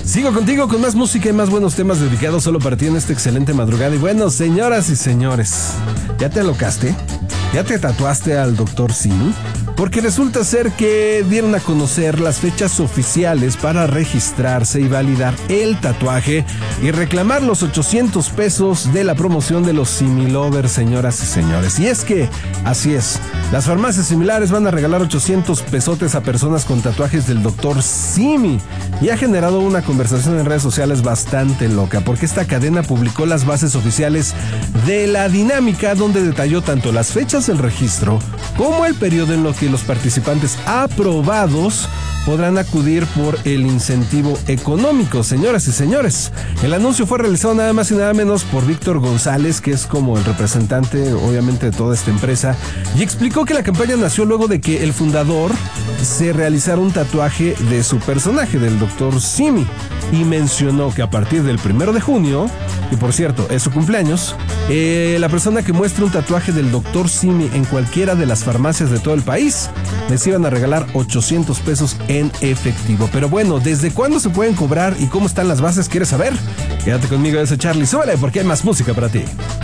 Sigo contigo con más música y más buenos temas dedicados solo para ti en esta excelente madrugada. Y bueno, señoras y señores, ¿ya te alocaste? ¿Ya te tatuaste al Dr. Simi? Porque resulta ser que dieron a conocer las fechas oficiales para registrarse y validar el tatuaje y reclamar los 800 pesos de la promoción de los Simi Lovers, señoras y señores. Y es que, así es, las farmacias similares van a regalar 800 pesotes a personas con tatuajes del Dr. Simi. Y ha generado una conversación en redes sociales bastante loca, porque esta cadena publicó las bases oficiales de la dinámica, donde detalló tanto las fechas del registro como el periodo en lo que los participantes aprobados podrán acudir por el incentivo económico. Señoras y señores, el anuncio fue realizado nada más y nada menos por Víctor González, que es como el representante obviamente de toda esta empresa, y explicó que la campaña nació luego de que el fundador se realizara un tatuaje de su personaje, del Dr. Simi, y mencionó que a partir del 1 de junio, y por cierto, es su cumpleaños, la persona que muestre un tatuaje del Dr. Simi en cualquiera de las farmacias de todo el país, les iban a regalar 800 pesos en efectivo. Pero bueno, ¿desde cuándo se pueden cobrar y cómo están las bases? ¿Quieres saber? Quédate conmigo, ese Charlie. Súbele porque hay más música para ti.